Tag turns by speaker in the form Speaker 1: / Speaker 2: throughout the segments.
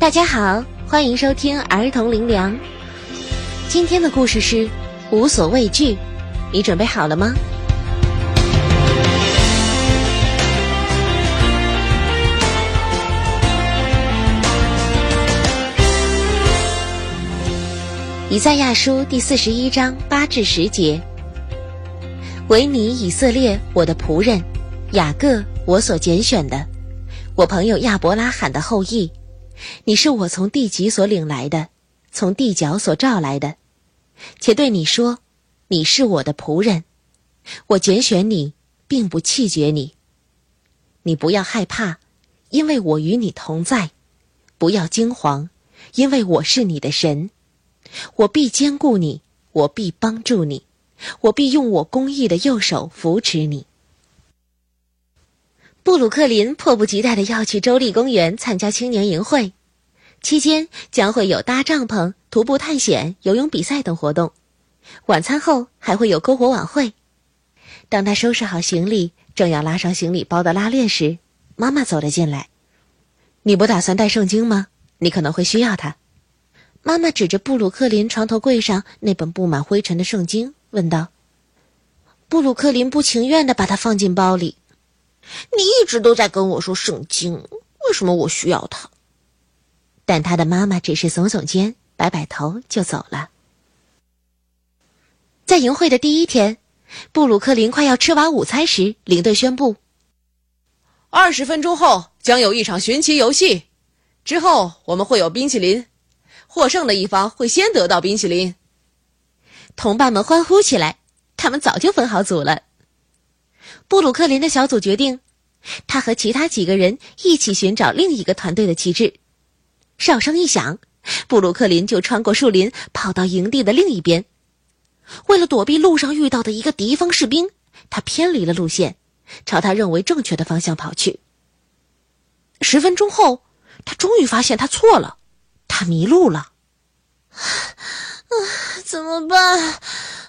Speaker 1: 大家好，欢迎收听儿童灵粮。今天的故事是无所畏惧，你准备好了吗？以赛亚书第41章8至10节，唯你以色列我的仆人，雅各我所拣选的，我朋友亚伯拉罕的后裔，你是我从地极所领来的，从地角所召来的，且对你说，你是我的仆人，我拣选你，并不弃绝你。你不要害怕，因为我与你同在；不要惊惶，因为我是你的神。我必坚固你，我必帮助你，我必用我公义的右手扶持你。布鲁克林迫不及待地要去州立公园参加青年营会，期间将会有搭帐篷、徒步探险、游泳比赛等活动，晚餐后还会有篝火晚会。当他收拾好行李，正要拉上行李包的拉链时，妈妈走了进来。你不打算带圣经吗？你可能会需要它。妈妈指着布鲁克林床头柜上那本布满灰尘的圣经，问道。布鲁克林不情愿地把它放进包里。
Speaker 2: 你一直都在跟我说圣经，为什么我需要它？
Speaker 1: 但他的妈妈只是耸耸肩，摆摆头就走了。在营会的第一天，布鲁克林快要吃完午餐时，领队宣布
Speaker 3: 20分钟后将有一场寻奇游戏，之后我们会有冰淇淋，获胜的一方会先得到冰淇淋。
Speaker 1: 同伴们欢呼起来，他们早就分好组了。布鲁克林的小组决定，他和其他几个人一起寻找另一个团队的旗帜。哨声一响，布鲁克林就穿过树林，跑到营地的另一边。为了躲避路上遇到的一个敌方士兵，他偏离了路线，朝他认为正确的方向跑去。10分钟后，他终于发现他错了，他迷路了。
Speaker 2: 怎么办？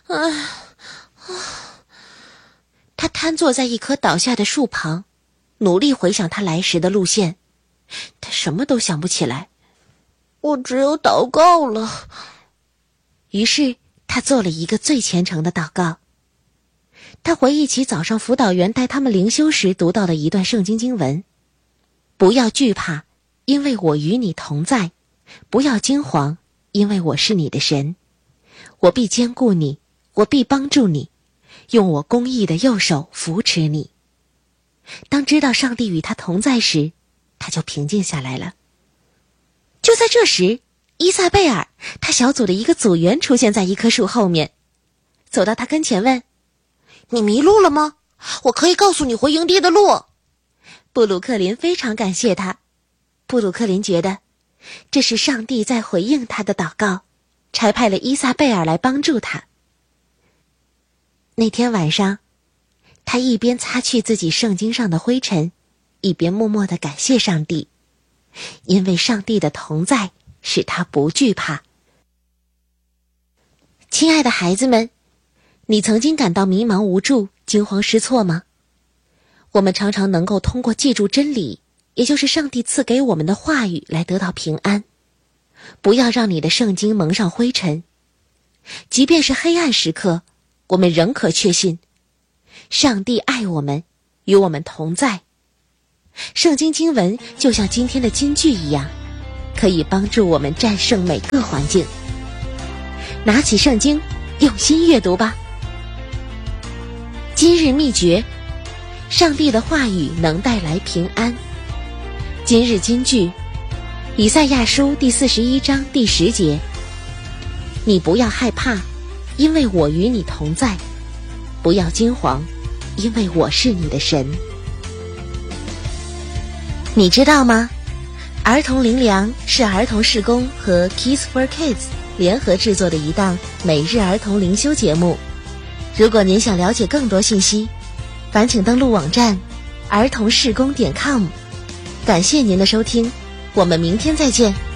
Speaker 1: 他瘫坐在一棵倒下的树旁，努力回想他来时的路线。他什么都想不起来。
Speaker 2: 我只有祷告了。
Speaker 1: 于是他做了一个最虔诚的祷告。他回忆起早上辅导员带他们灵修时读到的一段圣经经文：不要惧怕，因为我与你同在；不要惊惶，因为我是你的神。我必坚固你，我必帮助你，用我公义的右手扶持你。当知道上帝与他同在时，他就平静下来了。就在这时，伊萨贝尔，他小组的一个组员出现在一棵树后面，走到他跟前问：
Speaker 2: 你迷路了吗？我可以告诉你回营地的路。
Speaker 1: 布鲁克林非常感谢他。布鲁克林觉得这是上帝在回应他的祷告，差派了伊萨贝尔来帮助他。那天晚上，他一边擦去自己圣经上的灰尘，一边默默地感谢上帝，因为上帝的同在使他不惧怕。亲爱的孩子们，你曾经感到迷茫无助、惊慌失措吗？我们常常能够通过记住真理，也就是上帝赐给我们的话语来得到平安。不要让你的圣经蒙上灰尘。即便是黑暗时刻，我们仍可确信上帝爱我们，与我们同在。圣经经文就像今天的金句一样，可以帮助我们战胜每个环境。拿起圣经，用心阅读吧。今日秘诀：上帝的话语能带来平安。今日金句：以赛亚书第41章第10节，你不要害怕，因为我与你同在；不要惊惶，因为我是你的神。你知道吗？儿童灵粮是儿童事工和 Kids for Kids 联合制作的一档每日儿童灵修节目。如果您想了解更多信息，烦请登录网站儿童事工.com。感谢您的收听，我们明天再见。